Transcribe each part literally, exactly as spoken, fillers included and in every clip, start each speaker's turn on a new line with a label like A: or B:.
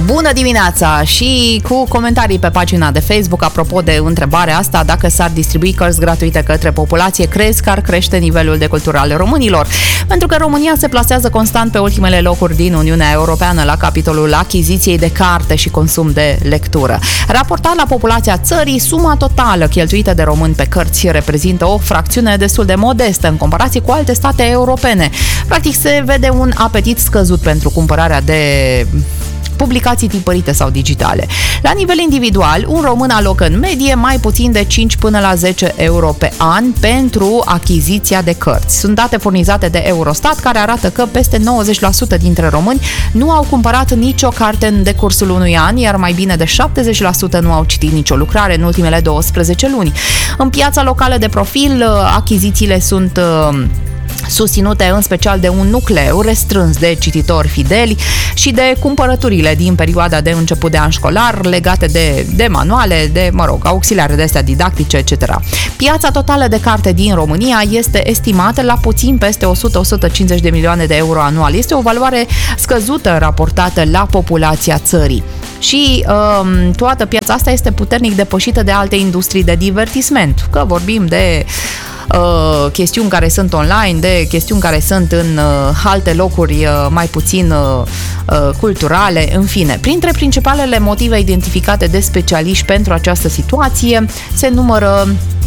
A: Bună dimineața și cu comentarii pe pagina de Facebook apropo de întrebarea asta, dacă s-ar distribui cărți gratuite către populație, crezi că ar crește nivelul de cultură al românilor? Pentru că România se plasează constant pe ultimele locuri din Uniunea Europeană la capitolul achiziției de carte și consum de lectură. Raportat la populația țării, suma totală cheltuită de români pe cărți reprezintă o fracțiune destul de modestă în comparație cu alte state europene. Practic se vede un apetit scăzut pentru cumpărarea de publicații tipărite sau digitale. La nivel individual, un român alocă în medie mai puțin de cinci până la zece euro pe an pentru achiziția de cărți. Sunt date furnizate de Eurostat care arată că peste nouăzeci la sută dintre români nu au cumpărat nicio carte în decursul unui an, iar mai bine de șaptezeci la sută nu au citit nicio lucrare în ultimele douăsprezece luni. În piața locală de profil, achizițiile sunt susținute în special de un nucleu restrâns de cititori fideli și de cumpărăturile din perioada de început de an școlar legate de, de manuale, de, mă rog, auxiliare de astea didactice, et cetera. Piața totală de carte din România este estimată la puțin peste o sută - o sută cincizeci de milioane de euro anual. Este o valoare scăzută raportată la populația țării. Și um, toată piața asta este puternic depășită de alte industrii de divertisment, că vorbim de Uh, chestiuni care sunt online, de chestiuni care sunt în uh, alte locuri uh, mai puțin uh, uh, culturale, în fine. Printre principalele motive identificate de specialiști pentru această situație se numără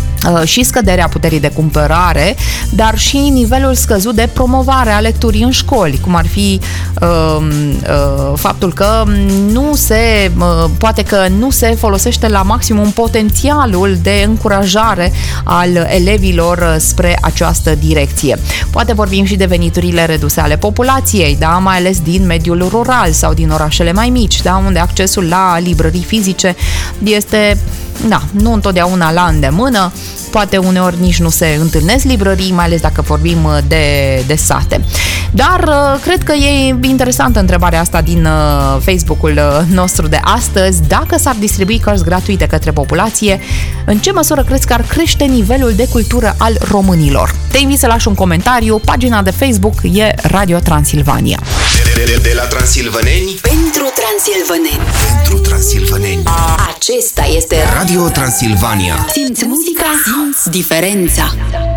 A: și scăderea puterii de cumpărare, dar și nivelul scăzut de promovare a lecturii în școli, cum ar fi uh, uh, faptul că nu se, uh, poate că nu se folosește la maximum potențialul de încurajare al elevilor spre această direcție. Poate vorbim și de veniturile reduse ale populației, da, mai ales din mediul rural sau din orașele mai mici, da, unde accesul la librării fizice este, da, nu întotdeauna la îndemână. Poate uneori nici nu se întâlnesc librării, mai ales dacă vorbim de, de sate. Dar cred că e interesantă întrebarea asta din Facebook-ul nostru de astăzi. Dacă s-ar distribui cărți gratuite către populație, în ce măsură crezi că ar crește nivelul de cultură al românilor? Te invit să lași un comentariu. Pagina de Facebook e Radio Transilvania.
B: De, de, de la transilvaneni
C: pentru transilvaneni.
B: Pentru transilvaneni.
C: Acesta este
B: Radio Transilvania.
C: Simți muzica, simți diferența.